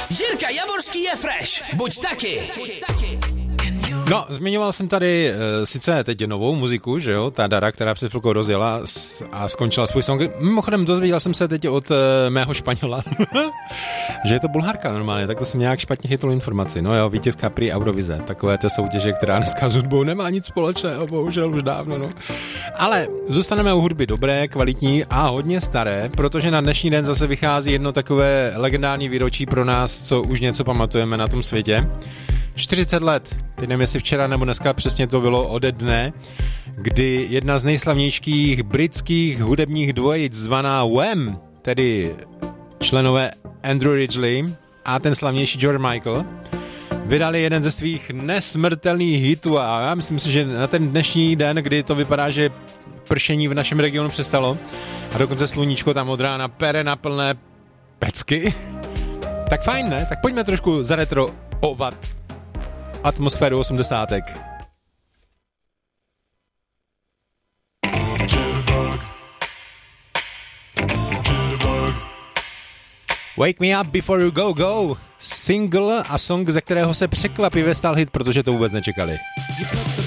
Jirka Javorský je fresh. Buď taky. No, zmiňoval jsem tady sice teď novou muziku, že jo, ta Dara, která před chvilkou rozjela a skončila svůj song. Mimochodem dozvěděl jsem se teď od mého Španěla, že je to Bulharka normálně, tak to jsem nějak špatně chytl informaci. No jo, vítězka prý Eurovize, takové té soutěže, která dneska s hudbou nemá nic společného, bohužel už dávno, no. Ale zůstaneme u hudby dobré, kvalitní a hodně staré, protože na dnešní den zase vychází jedno takové legendární výročí pro nás, co už něco pamatujeme na tom světě. 40 let, teď nevím, jestli včera nebo dneska přesně to bylo ode dne, kdy jedna z nejslavnějších britských hudebních dvojic zvaná Wham, tedy členové Andrew Ridgeley a ten slavnější George Michael, vydali jeden ze svých nesmrtelných hitů a já myslím si, že na ten dnešní den, kdy to vypadá, že pršení v našem regionu přestalo a dokonce sluníčko tam od rána pere na plné pecky, tak fajn, ne? Tak pojďme trošku zaretroovat atmosféru 80. Wake Me Up Before You Go Go, single a song, ze kterého se překvapivě stal hit, protože to vůbec nečekali.